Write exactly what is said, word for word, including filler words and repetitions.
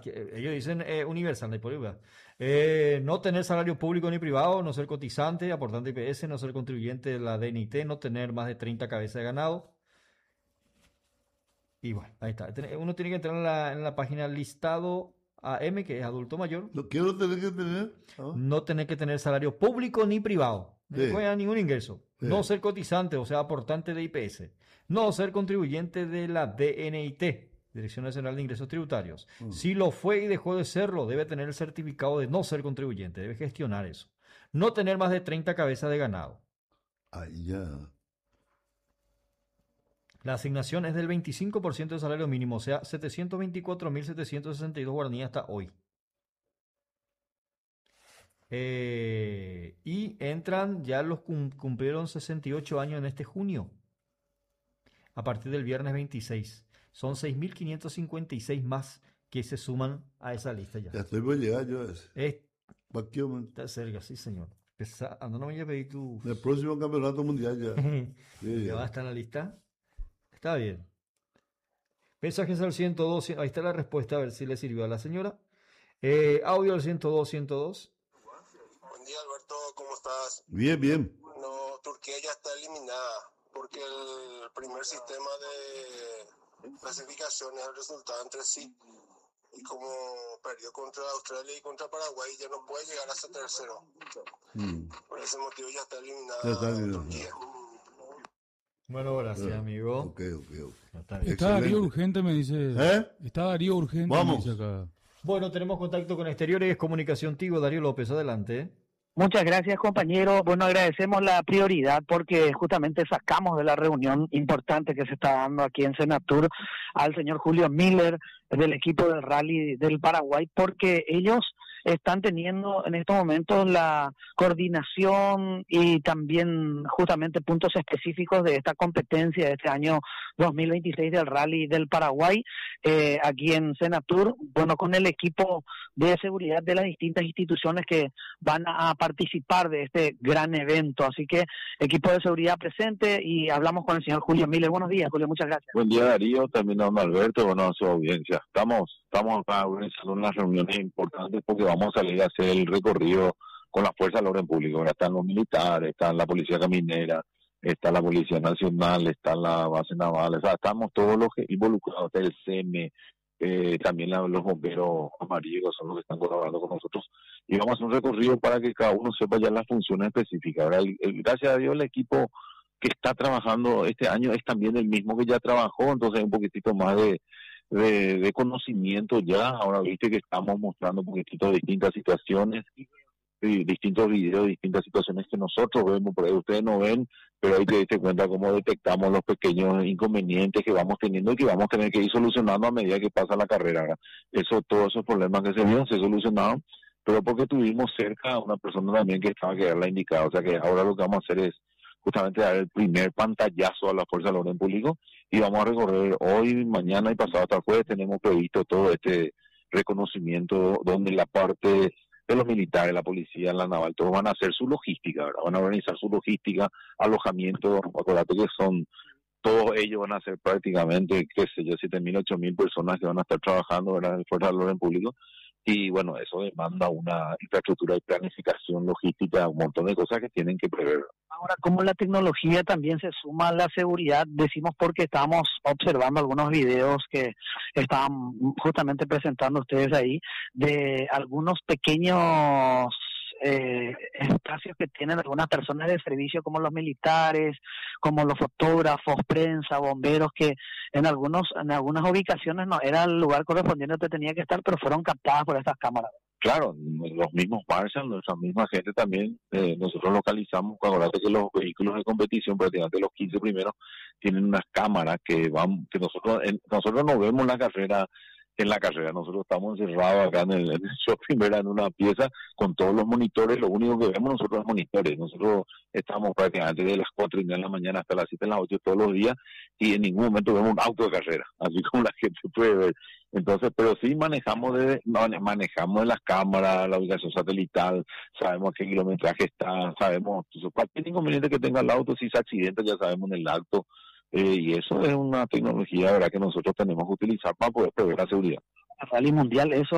que ellos dicen eh, universal, de por ahí, ¿verdad? Eh, no tener salario público ni privado, no ser cotizante, aportante I P S, no ser contribuyente de la D N I T, no tener más de treinta cabezas de ganado. Y bueno, ahí está. Uno tiene que entrar en la, en la página listado A M, que es adulto mayor. ¿Lo quiero tener que tener? ¿Ah? No tener que tener salario público ni privado. No Sí. puede ningún ingreso. Sí. No ser cotizante, o sea, aportante de I P S. No ser contribuyente de la D N I T, Dirección Nacional de Ingresos Tributarios. Mm. Si lo fue y dejó de serlo, debe tener el certificado de no ser contribuyente. Debe gestionar eso. No tener más de treinta cabezas de ganado. Ahí ya. La asignación es del veinticinco por ciento del salario mínimo, o sea, setecientos veinticuatro mil setecientos sesenta y dos guaraníes hasta hoy. Eh, y entran, ya los cum, cumplieron sesenta y ocho años en este junio, a partir del viernes veintiséis. Son seis mil quinientos cincuenta y seis más que se suman a esa lista ya. Ya estoy por llegar yo a ese. Es, Baquio, está cerca, sí señor. Pesa, anda, no me voy a pedir tu... El próximo campeonato mundial ya. Sí, ya va a estar en la lista. Está bien. Mensajes al ciento dos, ahí está la respuesta, a ver si le sirvió a la señora. Eh, audio al ciento dos, ciento dos. Buen día, Alberto, ¿cómo estás? Bien, bien. No, Turquía ya está eliminada porque el primer sistema de clasificación es el resultado entre sí. Y como perdió contra Australia y contra Paraguay, ya no puede llegar a ese tercero. Mm. Por ese motivo ya está eliminada ya está Turquía. Bueno, gracias, Pero, amigo. Ok, ok, ok. Está, está Darío urgente, me dice. ¿Eh? Está Darío urgente, Vamos. me dice acá. Bueno, tenemos contacto con Exteriores Comunicación Tigo. Darío López, adelante. Muchas gracias, compañero. Bueno, agradecemos la prioridad porque justamente sacamos de la reunión importante que se está dando aquí en Senatur al señor Julio Miller del equipo del Rally del Paraguay, porque ellos están teniendo en estos momentos la coordinación y también justamente puntos específicos de esta competencia de este año dos mil veintiséis del Rally del Paraguay, eh, aquí en Senatur, bueno, con el equipo de seguridad de las distintas instituciones que van a participar de este gran evento. Así que equipo de seguridad presente y hablamos con el señor Julio Miller. Buenos días, Julio, muchas gracias. Buen día, Darío, también a Alberto, bueno, a su audiencia. Estamos, estamos acá organizando unas reuniones importantes porque vamos a salir a hacer el recorrido con la Fuerza del Orden Público. Ahora están los militares, está la Policía Caminera, está la Policía Nacional, está la Base Naval, o sea, estamos todos los involucrados, el C E M E, eh, también la, los bomberos amarillos son los que están colaborando con nosotros, y vamos a hacer un recorrido para que cada uno sepa ya las funciones específicas. Ahora, el, el, gracias a Dios, el equipo que está trabajando este año es también el mismo que ya trabajó, entonces hay un poquitito más de, de, de conocimiento ya. Ahora viste que estamos mostrando un poquitito distintas situaciones, y distintos videos, distintas situaciones que nosotros vemos, por ahí ustedes no ven, pero ahí te diste cuenta cómo detectamos los pequeños inconvenientes que vamos teniendo y que vamos a tener que ir solucionando a medida que pasa la carrera. ¿Verdad? Eso, todos esos problemas que se vieron se solucionaron, pero porque tuvimos cerca a una persona también que estaba que dar la indicada. O sea que ahora lo que vamos a hacer es justamente dar el primer pantallazo a la Fuerza del Orden Público y vamos a recorrer hoy, mañana y pasado hasta el jueves. Tenemos previsto todo este reconocimiento donde la parte de los militares, la policía, la naval, todos van a hacer su logística, ¿verdad? Van a organizar su logística, alojamiento, acuérdate que son, todos ellos van a ser prácticamente, qué sé yo, siete mil, ocho mil personas que van a estar trabajando, ¿verdad?, en el Fuerza del Orden Público, y bueno, eso demanda una infraestructura de planificación logística, un montón de cosas que tienen que prever. Ahora, como la tecnología también se suma a la seguridad, decimos porque estamos observando algunos videos que estaban justamente presentando ustedes ahí, de algunos pequeños eh, espacios que tienen algunas personas de servicio, como los militares, como los fotógrafos, prensa, bomberos, que en algunos en algunas ubicaciones no era el lugar correspondiente donde tenía que estar, pero fueron captadas por estas cámaras. Claro, los mismos marshals, nuestra misma gente también, eh, nosotros localizamos, acuérdate que los vehículos de competición, prácticamente los quince primeros, tienen unas cámaras que van, que nosotros en, nosotros no vemos la carrera en la carrera, nosotros estamos encerrados acá en el, en el shopping, ¿verdad?, en una pieza con todos los monitores, lo único que vemos nosotros es monitores, nosotros estamos prácticamente de las cuatro y media de la mañana hasta las siete de las ocho todos los días y en ningún momento vemos un auto de carrera, así como la gente puede ver. Entonces, pero sí manejamos de, manejamos de las cámaras, la ubicación satelital, sabemos a qué kilometraje está, sabemos cualquier inconveniente que tenga el auto, si se accidenta ya sabemos en el acto, eh, y eso es una tecnología, verdad, que nosotros tenemos que utilizar para poder prever la seguridad. El Rally Mundial, eso